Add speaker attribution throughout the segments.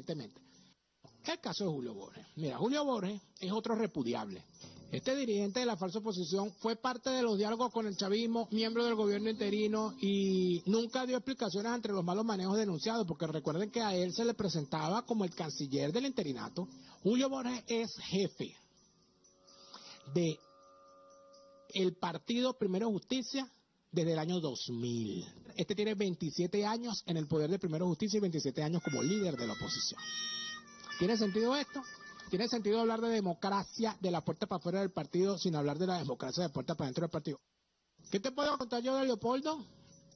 Speaker 1: permanentemente. El caso de Julio Borges. Mira, Julio Borges es otro repudiable. Este dirigente de la falsa oposición fue parte de los diálogos con el chavismo, miembro del gobierno interino, y nunca dio explicaciones ante los malos manejos denunciados, porque recuerden que a él se le presentaba como el canciller del interinato. Julio Borges es jefe de el partido Primero Justicia desde el año 2000. Este tiene 27 años en el poder de Primero Justicia y 27 años como líder de la oposición. ¿Tiene sentido esto? ¿Tiene sentido hablar de democracia de la puerta para afuera del partido sin hablar de la democracia de puerta para adentro del partido? ¿Qué te puedo contar yo de Leopoldo?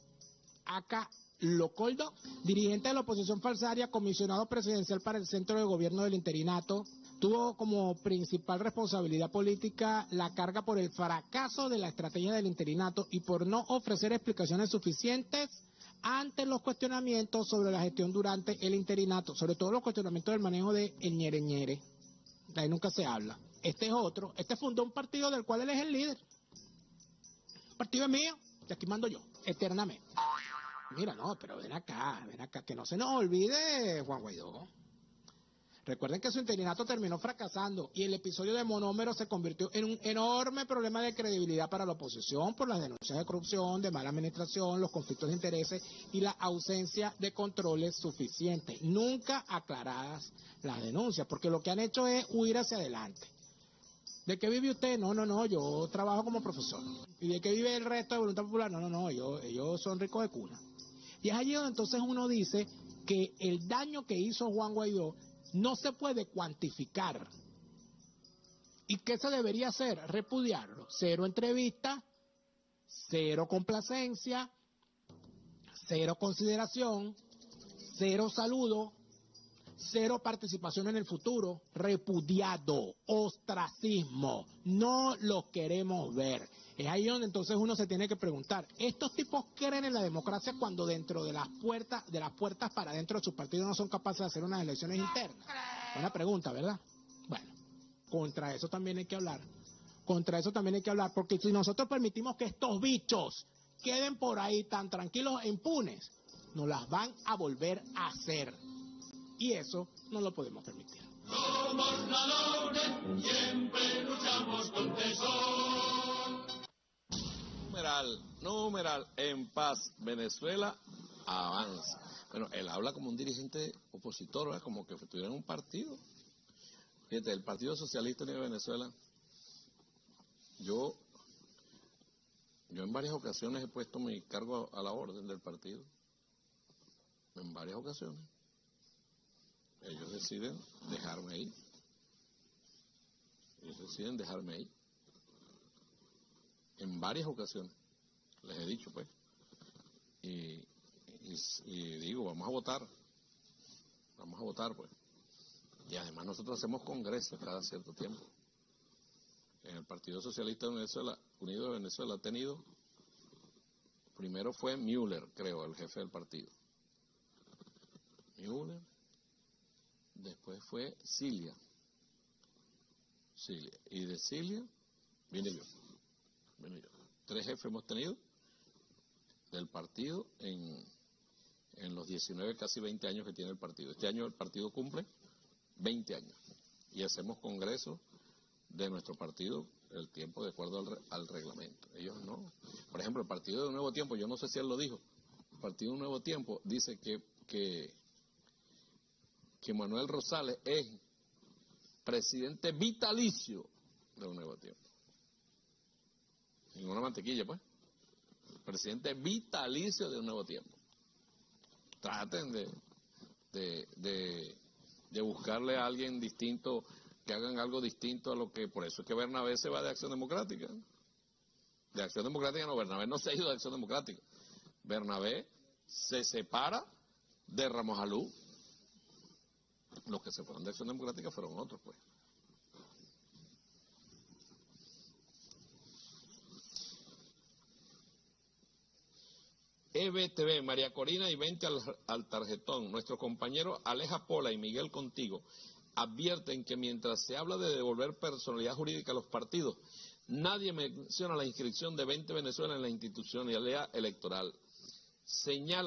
Speaker 1: Acá Locoldo, dirigente de la oposición falsaria, comisionado presidencial para el centro de gobierno del interinato, tuvo como principal responsabilidad política la carga por el fracaso de la estrategia del interinato y por no ofrecer explicaciones suficientes ante los cuestionamientos sobre la gestión durante el interinato, sobre todo los cuestionamientos del manejo de el ñere ñere. De ahí nunca se habla. Este es otro, este fundó un partido del cual él es el líder. El partido es mío, y aquí mando yo, eternamente. Mira, no, pero ven acá, que no se nos olvide Juan Guaidó. Recuerden que su interinato terminó fracasando y el episodio de Monómero se convirtió en un enorme problema de credibilidad para la oposición por las denuncias de corrupción, de mala administración, los conflictos de intereses y la ausencia de controles suficientes. Nunca aclaradas las denuncias, porque lo que han hecho es huir hacia adelante. ¿De qué vive usted? No, yo trabajo como profesor. ¿Y de qué vive el resto de Voluntad Popular? No, ellos son ricos de cuna. Y es allí donde entonces uno dice que el daño que hizo Juan Guaidó no se puede cuantificar. ¿Y qué se debería hacer? Repudiarlo. Cero entrevista, cero complacencia, cero consideración, cero saludo, cero participación en el futuro, repudiado, ostracismo, no lo queremos ver. Es ahí donde entonces uno se tiene que preguntar, ¿estos tipos creen en la democracia cuando dentro de las puertas para dentro de sus partidos no son capaces de hacer unas elecciones internas? Buena pregunta, ¿verdad? Bueno, contra eso también hay que hablar. Porque si nosotros permitimos que estos bichos queden por ahí tan tranquilos e impunes, nos las van a volver a hacer. Y eso no lo podemos permitir.
Speaker 2: Somos ladrones, siempre luchamos con tesón. Numeral, en paz, Venezuela avanza. Bueno, él habla como un dirigente opositor, ¿verdad? Como que tuviera un partido. Fíjate, el Partido Socialista de Venezuela, yo en varias ocasiones he puesto mi cargo a la orden del partido. En varias ocasiones. Ellos deciden dejarme ir. En varias ocasiones. Les he dicho, pues. Y digo, vamos a votar, pues. Y además nosotros hacemos congresos cada cierto tiempo. En el Partido Socialista de Venezuela, Unido de Venezuela, ha tenido, primero fue Müller, creo, el jefe del partido. Müller, después fue Cilia. Y de Cilia, vine yo. 3 jefes hemos tenido del partido en los 19, casi 20 años que tiene el partido. Este año el partido cumple 20 años. Y hacemos congresos de nuestro partido el tiempo de acuerdo al reglamento. Ellos no. Por ejemplo, el Partido de Nuevo Tiempo, yo no sé si él lo dijo, el Partido de Nuevo Tiempo dice que Manuel Rosales es presidente vitalicio de Un Nuevo Tiempo. Ninguna mantequilla, pues. Presidente vitalicio de Un Nuevo Tiempo. Traten de buscarle a alguien distinto, que hagan algo distinto a lo que... Por eso es que Bernabé se va de Acción Democrática. De Acción Democrática no, Bernabé no se ha ido de Acción Democrática. Bernabé se separa de Ramos Alú. Los que se fueron de Acción Democrática fueron otros, pues. EBTV, María Corina y 20 al tarjetón. Nuestros compañeros Aleja Pola y Miguel Contigo advierten que mientras se habla de devolver personalidad jurídica a los partidos, nadie menciona la inscripción de 20 Venezuela en la institucionalidad electoral. Señala